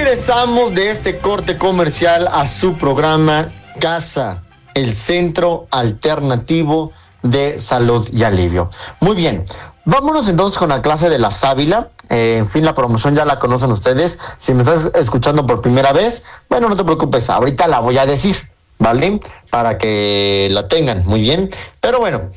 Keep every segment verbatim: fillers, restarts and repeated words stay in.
Regresamos de este corte comercial a su programa Casa, el centro alternativo de salud y alivio. Muy bien, vámonos entonces con la clase de la sábila. Eh, en fin, la promoción ya la conocen ustedes. Si me estás escuchando por primera vez, bueno, no te preocupes, ahorita la voy a decir, ¿vale? Para que la tengan, muy bien. Pero bueno,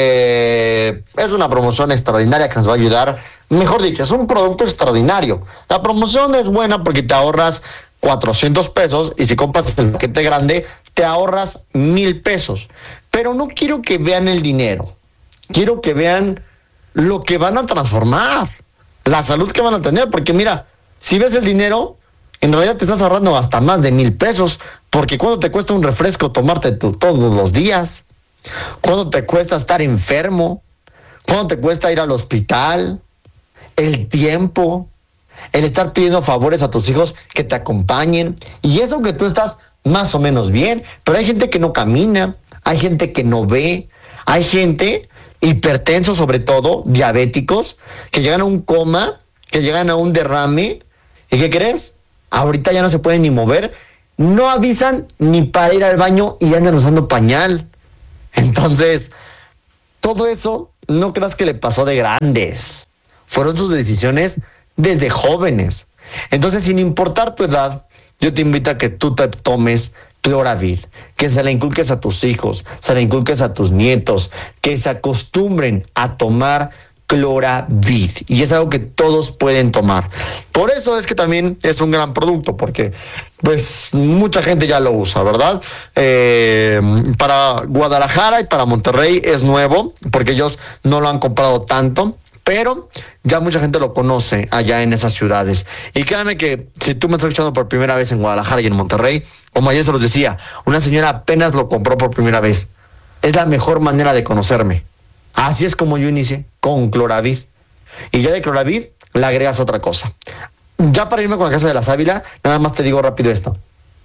eh, es una promoción extraordinaria que nos va a ayudar. Mejor dicho, es un producto extraordinario. La promoción es buena porque te ahorras cuatrocientos pesos y si compras el paquete grande, te ahorras mil pesos. Pero no quiero que vean el dinero. Quiero que vean lo que van a transformar, la salud que van a tener. Porque mira, si ves el dinero, en realidad te estás ahorrando hasta más de mil pesos. Porque ¿cuánto te cuesta un refresco tomarte tú todos los días? ¿Cuánto te cuesta estar enfermo? ¿Cuánto te cuesta ir al hospital? El tiempo, el estar pidiendo favores a tus hijos que te acompañen. Y eso que tú estás más o menos bien. Pero hay gente que no camina, hay gente que no ve, hay gente, hipertensos sobre todo, diabéticos, que llegan a un coma, que llegan a un derrame. ¿Y qué crees? Ahorita ya no se pueden ni mover. No avisan ni para ir al baño y andan usando pañal. Entonces, todo eso no creas que le pasó de grandes. Fueron sus decisiones desde jóvenes. Entonces, sin importar tu edad, yo te invito a que tú te tomes Cloravid, que se la inculques a tus hijos, se la inculques a tus nietos, que se acostumbren a tomar Cloravid. Y es algo que todos pueden tomar. Por eso es que también es un gran producto, porque pues mucha gente ya lo usa, ¿verdad? Eh, para Guadalajara y para Monterrey es nuevo, porque ellos no lo han comprado tanto. Pero ya mucha gente lo conoce allá en esas ciudades. Y créanme que si tú me estás escuchando por primera vez en Guadalajara y en Monterrey, como ayer se los decía, una señora apenas lo compró por primera vez. Es la mejor manera de conocerme. Así es como yo inicié, con Cloravid. Y ya de Cloravid le agregas otra cosa. Ya para irme con la casa de la sábila, nada más te digo rápido esto.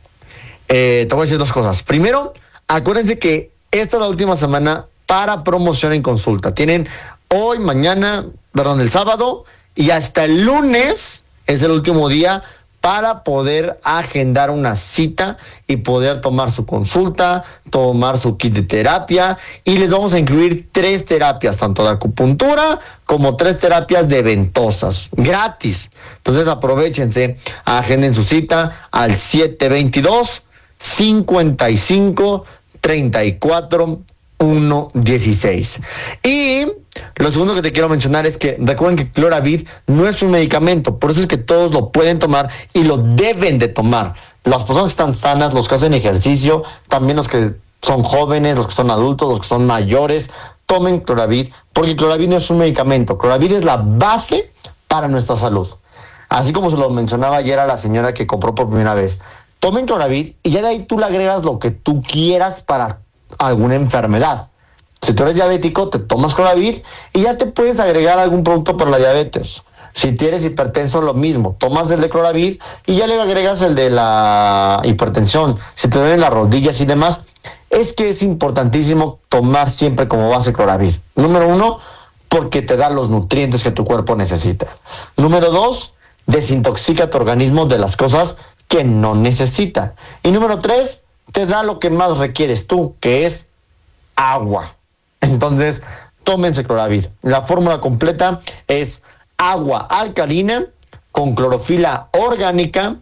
Eh, te voy a decir dos cosas. Primero, acuérdense que esta es la última semana para promoción en consulta. Tienen hoy, mañana, perdón, el sábado y hasta el lunes es el último día para poder agendar una cita y poder tomar su consulta, tomar su kit de terapia y les vamos a incluir tres terapias, tanto de acupuntura como tres terapias de ventosas, gratis. Entonces aprovechense, agenden su cita al siete veintidós, cincuenta y cinco, treinta y cuatro, uno dieciséis. Y lo segundo que te quiero mencionar es que recuerden que Cloravid no es un medicamento, por eso es que todos lo pueden tomar y lo deben de tomar. Las personas que están sanas, los que hacen ejercicio, también los que son jóvenes, los que son adultos, los que son mayores, tomen Cloravid, porque Cloravid no es un medicamento. Cloravid es la base para nuestra salud. Así como se lo mencionaba ayer a la señora que compró por primera vez. Tomen Cloravid y ya de ahí tú le agregas lo que tú quieras para alguna enfermedad. Si tú eres diabético, te tomas Cloravid y ya te puedes agregar algún producto para la diabetes. Si tienes hipertenso, lo mismo. Tomas el de Cloravid y ya le agregas el de la hipertensión. Si te duelen las rodillas y demás, es que es importantísimo tomar siempre como base Cloravid. Número uno, porque te da los nutrientes que tu cuerpo necesita. Número dos, desintoxica tu organismo de las cosas que no necesita. Y número tres, te da lo que más requieres tú, que es agua. Entonces, tómense Cloravid. La fórmula completa es agua alcalina con clorofila orgánica,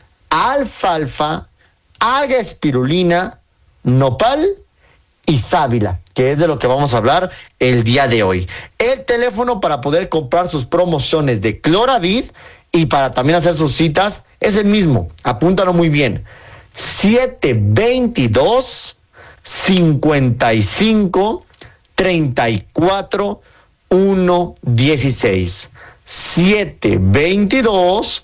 alfalfa, alga espirulina, nopal y sábila, que es de lo que vamos a hablar el día de hoy. El teléfono para poder comprar sus promociones de Cloravid y para también hacer sus citas es el mismo. Apúntalo muy bien. siete veintidós, cincuenta y cinco, treinta y cuatro, uno dieciséis. siete veintidós,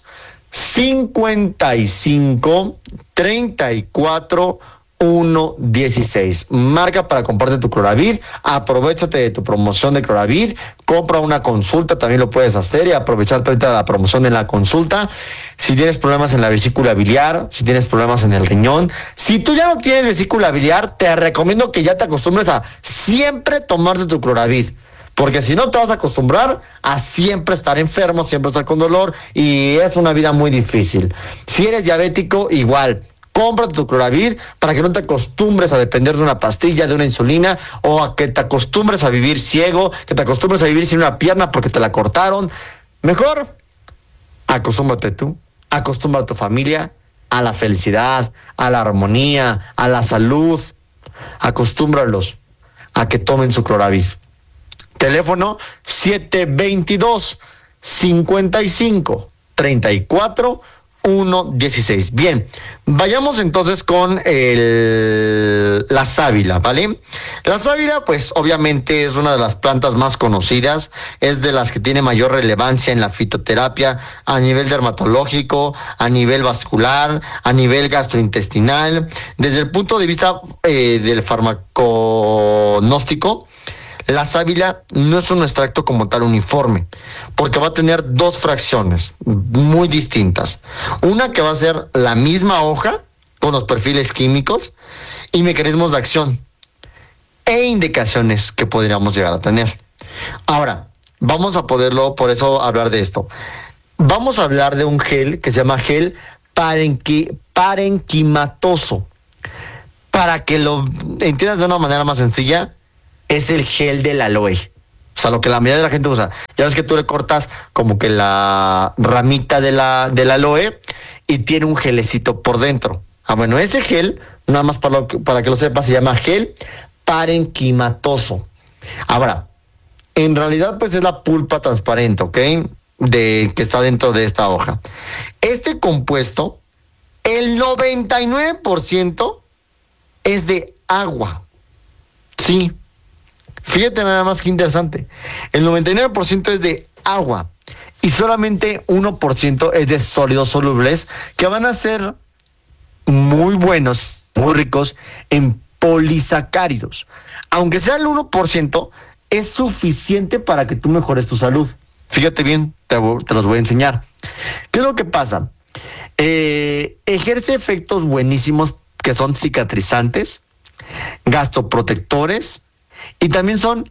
cincuenta y cinco, treinta y cuatro, uno dieciséis. Marca para comprarte tu Cloravid, aprovechate de tu promoción de Cloravid, compra una consulta, también lo puedes hacer y aprovecharte ahorita de la promoción de la consulta. Si tienes problemas en la vesícula biliar, si tienes problemas en el riñón, si tú ya no tienes vesícula biliar, te recomiendo que ya te acostumbres a siempre tomarte tu Cloravid, porque si no te vas a acostumbrar a siempre estar enfermo, siempre estar con dolor y es una vida muy difícil. Si eres diabético, igual. Cómprate tu Cloravir para que no te acostumbres a depender de una pastilla, de una insulina, o a que te acostumbres a vivir ciego, que te acostumbres a vivir sin una pierna porque te la cortaron. Mejor, acostúmbrate tú, acostumbra a tu familia a la felicidad, a la armonía, a la salud. Acostúmbralos a que tomen su Cloravir. Teléfono siete dos dos, cincuenta y cinco, treinta y cuatro, uno dieciséis. Bien, vayamos entonces con el, la sábila, ¿vale? La sábila, pues obviamente es una de las plantas más conocidas, es de las que tiene mayor relevancia en la fitoterapia a nivel dermatológico, a nivel vascular, a nivel gastrointestinal. Desde el punto de vista eh, del farmaconóstico, la sábila no es un extracto como tal uniforme, porque va a tener dos fracciones muy distintas. Una que va a ser la misma hoja, con los perfiles químicos y mecanismos de acción e indicaciones que podríamos llegar a tener. Ahora, vamos a poderlo, por eso, hablar de esto. Vamos a hablar de un gel que se llama gel parenqui, parenquimatoso. Para que lo entiendas de una manera más sencilla, es el gel del aloe. O sea, lo que la mayoría de la gente usa. Ya ves que tú le cortas como que la ramita de la, del aloe y tiene un gelecito por dentro. Ah, bueno, ese gel, nada más para, lo que, para que lo sepas, se llama gel parenquimatoso. Ahora, en realidad pues es la pulpa transparente, ¿ok? De, que está dentro de esta hoja. Este compuesto, el noventa y nueve por ciento es de agua. Sí. Fíjate nada más que interesante. El noventa y nueve por ciento es de agua y solamente uno por ciento es de sólidos solubles que van a ser muy buenos, muy ricos en polisacáridos. Aunque sea el uno por ciento, es suficiente para que tú mejores tu salud. Fíjate bien, te, te los voy a enseñar. ¿Qué es lo que pasa? Eh, ejerce efectos buenísimos que son cicatrizantes, gastroprotectores, y también son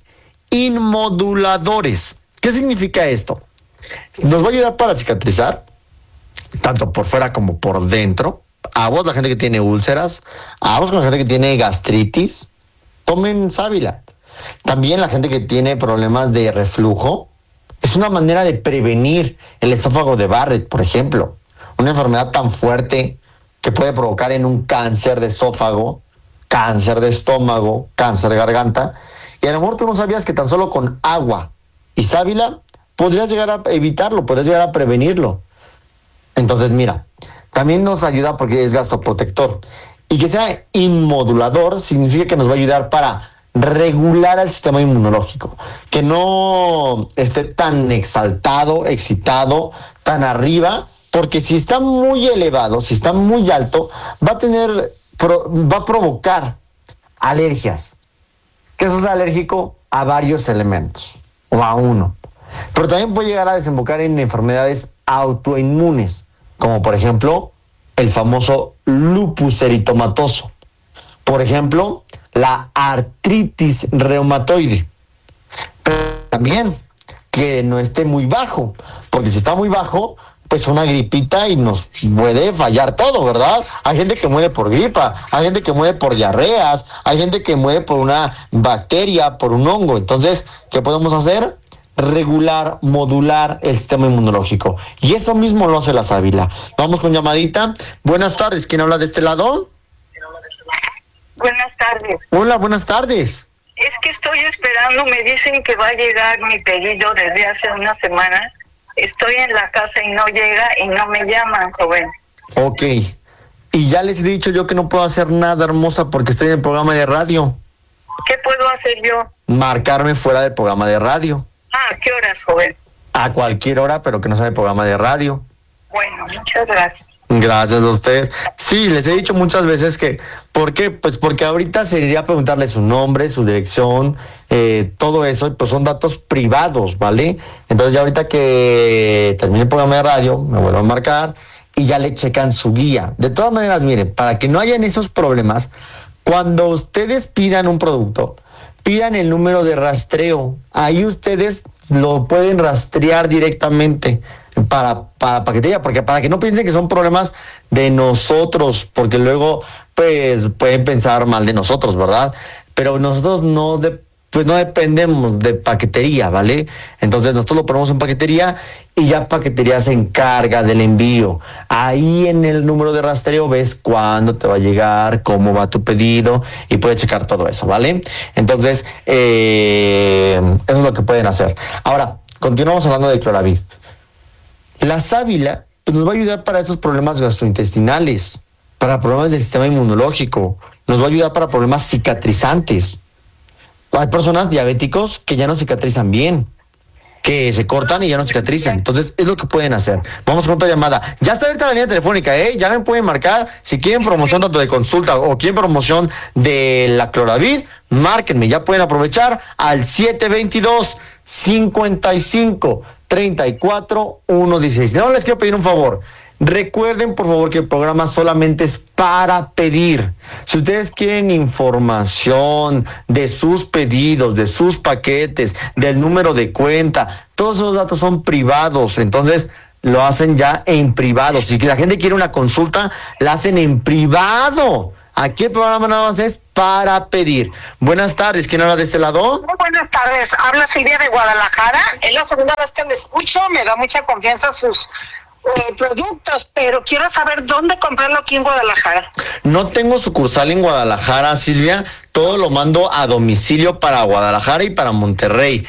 inmoduladores. ¿Qué significa esto? Nos va a ayudar para cicatrizar, tanto por fuera como por dentro. A vos, la gente que tiene úlceras, a vos con la gente que tiene gastritis, tomen sábila. También la gente que tiene problemas de reflujo, es una manera de prevenir el esófago de Barrett, por ejemplo. Una enfermedad tan fuerte que puede provocar en un cáncer de esófago, cáncer de estómago, cáncer de garganta, y a lo mejor tú no sabías que tan solo con agua y sábila podrías llegar a evitarlo, podrías llegar a prevenirlo. Entonces, mira, también nos ayuda porque es gastroprotector. Y que sea inmodulador significa que nos va a ayudar para regular el sistema inmunológico, que no esté tan exaltado, excitado, tan arriba, porque si está muy elevado, si está muy alto, va a tener... Pro, va a provocar alergias. ¿Qué es alérgico? A varios elementos o a uno. Pero también puede llegar a desembocar en enfermedades autoinmunes, como por ejemplo el famoso lupus eritomatoso. Por ejemplo, la artritis reumatoide. Pero también que no esté muy bajo, porque si está muy bajo, pues una gripita y nos puede fallar todo, ¿verdad? Hay gente que muere por gripa, hay gente que muere por diarreas, hay gente que muere por una bacteria, por un hongo. Entonces, ¿qué podemos hacer? Regular, modular el sistema inmunológico. Y eso mismo lo hace la sábila. Vamos con llamadita. Buenas tardes, ¿quién habla de este lado? Buenas tardes. Hola, buenas tardes. Es que estoy esperando, me dicen que va a llegar mi pedido desde hace una semana. Estoy en la casa y no llega y no me llaman, joven. Ok. Y ya les he dicho yo que no puedo hacer nada, hermosa, porque estoy en el programa de radio. ¿Qué puedo hacer yo? Marcarme fuera del programa de radio. Ah, ¿a qué horas, joven? A cualquier hora, pero que no sea el programa de radio. Bueno, muchas gracias. Gracias a usted. Sí, les he dicho muchas veces que, ¿por qué? Pues porque ahorita sería preguntarle su nombre, su dirección, eh, todo eso, pues son datos privados, ¿vale? Entonces ya ahorita que termine el programa de radio, me vuelvo a marcar y ya le checan su guía. De todas maneras, miren, para que no hayan esos problemas, cuando ustedes pidan un producto, pidan el número de rastreo. Ahí ustedes lo pueden rastrear directamente para, para paquetería, porque para que no piensen que son problemas de nosotros, porque luego pues pueden pensar mal de nosotros, ¿verdad? Pero nosotros no de, pues no dependemos de paquetería, ¿vale? Entonces nosotros lo ponemos en paquetería y ya paquetería se encarga del envío. Ahí en el número de rastreo ves cuándo te va a llegar, cómo va tu pedido y puedes checar todo eso, ¿vale? Entonces, eh, eso es lo que pueden hacer. Ahora, continuamos hablando de Cloravit. La sábila pues, nos va a ayudar para esos problemas gastrointestinales, para problemas del sistema inmunológico, nos va a ayudar para problemas cicatrizantes. Hay personas diabéticos que ya no cicatrizan bien, que se cortan y ya no cicatrizan. Entonces, es lo que pueden hacer. Vamos con otra llamada. Ya está abierta la línea telefónica, ¿eh? Ya me pueden marcar. Si quieren promoción tanto de consulta o quieren promoción de la Cloravit, márquenme. Ya pueden aprovechar al siete veintidós, cincuenta y cinco, treinta y cuatro, uno dieciséis. No, les quiero pedir un favor. Recuerden, por favor, que el programa solamente es para pedir. Si ustedes quieren información de sus pedidos, de sus paquetes, del número de cuenta, todos esos datos son privados. Entonces, lo hacen ya en privado. Si la gente quiere una consulta, la hacen en privado. Aquí el programa nada más es para pedir. Buenas tardes, ¿quién habla de este lado? Muy buenas tardes, habla Silvia de Guadalajara. Es la segunda vez que me escucho, me da mucha confianza sus eh, productos, pero quiero saber dónde comprarlo aquí en Guadalajara. No tengo sucursal en Guadalajara, Silvia. Todo lo mando a domicilio para Guadalajara y para Monterrey.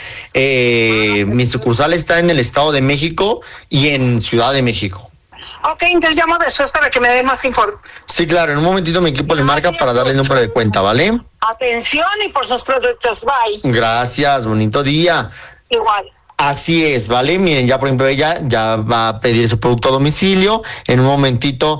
Eh, mi sucursal está en el Estado de México y en Ciudad de México. Ok, entonces llamo después para que me den más informes. Sí, claro, en un momentito mi equipo le marca para darle el número de cuenta, ¿vale? Atención y por sus productos, bye. Gracias, bonito día. Igual. Así es, ¿vale? Miren, ya por ejemplo ella ya va a pedir su producto a domicilio. En un momentito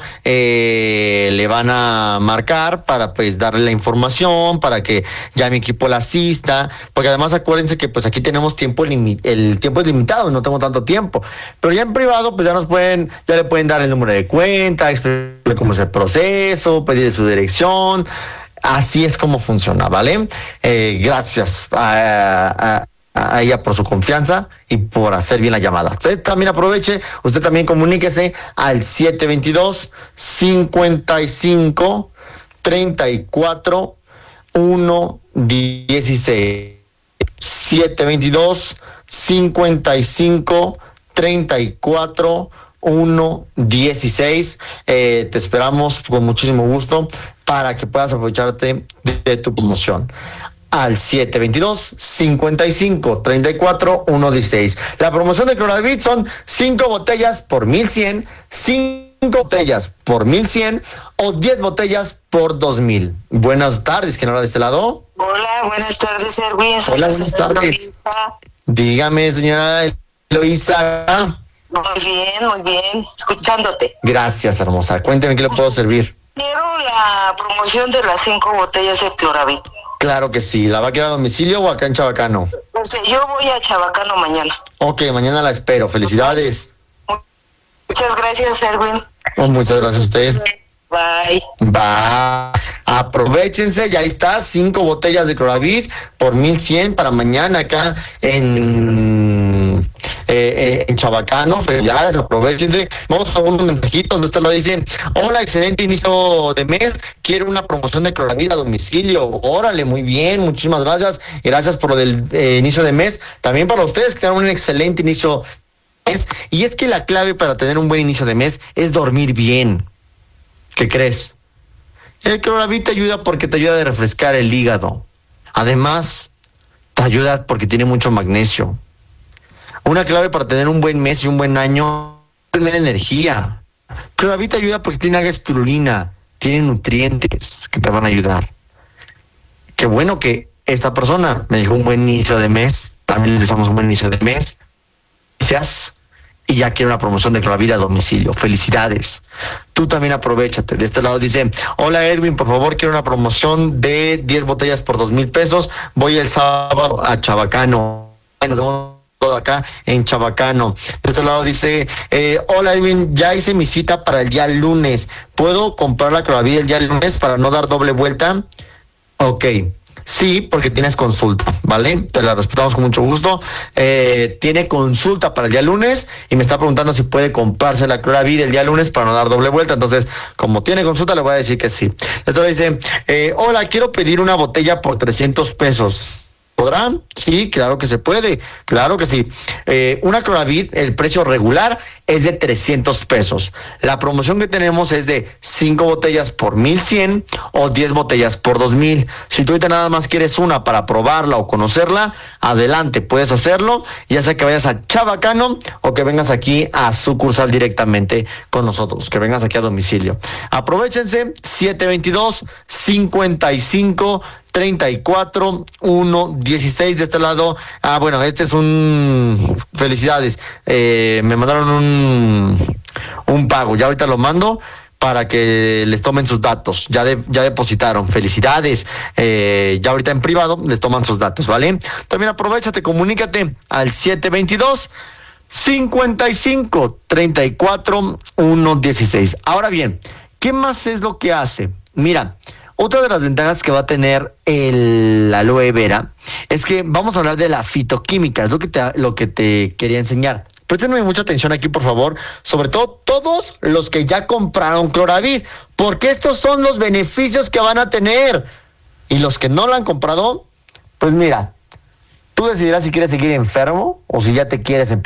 eh, le van a marcar para pues darle la información, para que ya mi equipo la asista. Porque además acuérdense que pues aquí tenemos tiempo, limi- el tiempo es limitado, no tengo tanto tiempo. Pero ya en privado pues ya nos pueden, ya le pueden dar el número de cuenta, explicarle cómo es el proceso, pedirle su dirección. Así es como funciona, ¿vale? Eh, gracias a, a a ella por su confianza y por hacer bien la llamada. Usted también aproveche, usted también comuníquese al siete veintidós, cincuenta y cinco, treinta y cuatro, uno dieciséis. siete veintidós, cincuenta y cinco, treinta y cuatro, uno dieciséis. Eh, te esperamos con muchísimo gusto para que puedas aprovecharte de, de tu promoción. Al siete veintidós, cincuenta y cinco, treinta y cuatro, uno dieciséis. La promoción de Cloravit son cinco botellas por mil cien, cinco botellas por mil cien o diez botellas por dos mil. Buenas tardes, ¿quién habla de este lado? Hola, buenas tardes, Erwin. Hola, buenas tardes. Dígame, señora Eloisa. Muy bien, muy bien, escuchándote. Gracias, hermosa. Cuénteme qué le puedo servir. Quiero la promoción de las cinco botellas de Cloravit. Claro que sí. ¿La va a quedar a domicilio o acá en Chabacano? O sea, yo voy a Chabacano mañana. Ok, mañana la espero. Felicidades. Muchas gracias, Erwin. Oh, muchas gracias a usted. Bye. Va, aprovechense, ya está, cinco botellas de Cloravit por mil cien para mañana acá en, eh, eh, en Chabacano. Felicidades, aprovechense. Vamos a unos mensajitos, de este lo dicen: hola, excelente inicio de mes, quiero una promoción de Cloravit a domicilio. Órale, muy bien, muchísimas gracias, y gracias por lo del eh, inicio de mes, también para ustedes que tengan un excelente inicio de mes. Y es que la clave para tener un buen inicio de mes es dormir bien. ¿Qué crees? El Cloravit te ayuda porque te ayuda a refrescar el hígado. Además, te ayuda porque tiene mucho magnesio. Una clave para tener un buen mes y un buen año es tener energía. Cloravit te ayuda porque tiene alga espirulina, tiene nutrientes que te van a ayudar. Qué bueno que esta persona me dijo un buen inicio de mes. También les deseamos un buen inicio de mes. Gracias. Y ya quiere una promoción de Cloravit a domicilio. Felicidades. Tú también aprovechate. De este lado dice: hola Edwin, por favor quiero una promoción de diez botellas por dos mil pesos. Voy el sábado a Chabacano. Nos vemos todo acá en Chabacano. De este lado dice: eh, hola Edwin, ya hice mi cita para el día lunes. ¿Puedo comprar la Cloravit el día lunes para no dar doble vuelta? Ok. Sí, porque tienes consulta, ¿vale? Te la respetamos con mucho gusto. Eh, tiene consulta para el día lunes y me está preguntando si puede comprarse la Cloravid el día lunes para no dar doble vuelta. Entonces, como tiene consulta, le voy a decir que sí. Entonces dice, eh, hola, quiero pedir una botella por trescientos pesos. ¿Podrán? Sí, claro que se puede, claro que sí. Eh, una Cloravid, el precio regular es de trescientos pesos. La promoción que tenemos es de cinco botellas por mil cien o diez botellas por dos mil. Si tú ahorita nada más quieres una para probarla o conocerla, adelante, puedes hacerlo, ya sea que vayas a Chabacano o que vengas aquí a sucursal directamente con nosotros, que vengas aquí a domicilio. Aprovechense, siete veintidós, cincuenta y cinco, treinta y cuatro, uno, dieciséis de este lado. Ah, bueno, este es un... Felicidades. Eh, me mandaron un, un pago. Ya ahorita lo mando para que les tomen sus datos. Ya, de, ya depositaron. Felicidades. Eh, ya ahorita en privado les toman sus datos, ¿vale? También aprovechate, comunícate al siete veintidós, cincuenta y cinco, treinta y cuatro, uno, dieciséis. Ahora bien, ¿qué más es lo que hace? Mira, otra de las ventajas que va a tener el aloe vera es que vamos a hablar de la fitoquímica, es lo que te, lo que te quería enseñar. Préstenme mucha atención aquí, por favor, sobre todo todos los que ya compraron Cloravid, porque estos son los beneficios que van a tener. Y los que no lo han comprado, pues mira, tú decidirás si quieres seguir enfermo o si ya te quieres empezar.